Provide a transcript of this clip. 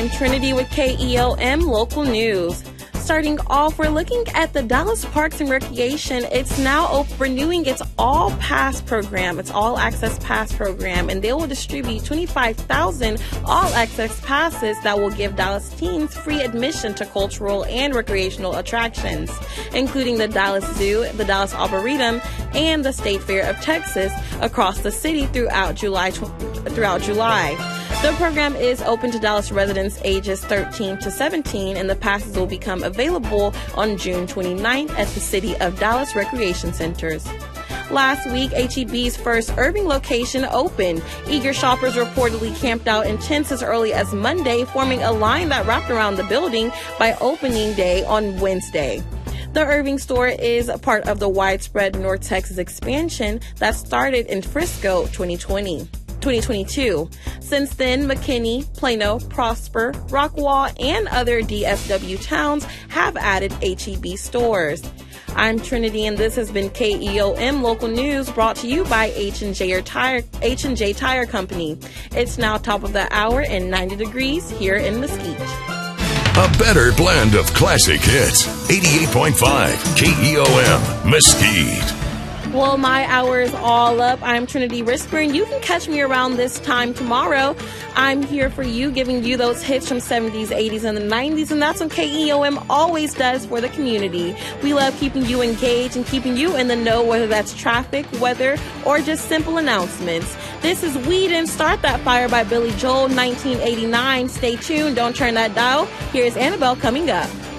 I'm Trinity with KEOM Local News. Starting off, we're looking at the Dallas Parks and Recreation. It's now renewing its All Pass program. It's All Access Pass program, and they will distribute 25,000 All Access Passes that will give Dallas teens free admission to cultural and recreational attractions, including the Dallas Zoo, the Dallas Arboretum, and the State Fair of Texas across the city throughout July. The program is open to Dallas residents ages 13 to 17, and the passes will become available on June 29th at the City of Dallas Recreation Centers. Last week, H-E-B's first Irving location opened. Eager shoppers reportedly camped out in tents as early as Monday, forming a line that wrapped around the building by opening day on Wednesday. The Irving store is a part of the widespread North Texas expansion that started in Frisco 2022. Since then, McKinney, Plano, Prosper, Rockwall, and other DFW towns have added H-E-B stores. I'm Trinity, and this has been KEOM Local News, brought to you by H&J Tire Company. It's now top of the hour and 90 degrees here in Mesquite. A better blend of classic hits. 88.5 KEOM Mesquite. Well, my hour is all up. I'm Trinity Risper, and you can catch me around this time tomorrow. I'm here for you, giving you those hits from 70s, 80s, and the 90s, and that's what KEOM always does for the community. We love keeping you engaged and keeping you in the know, whether that's traffic, weather, or just simple announcements. This is We Didn't Start That Fire by Billy Joel, 1989. Stay tuned. Don't turn that dial. Here's Annabelle coming up.